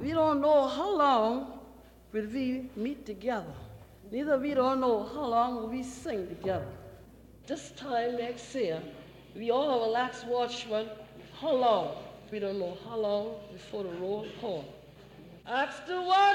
We don't know how long will we meet together. Neither we don't know how long will we sing together. This time next year, we all will ask Watchman how long. We don't know how long before the roll call. Ask the watchman.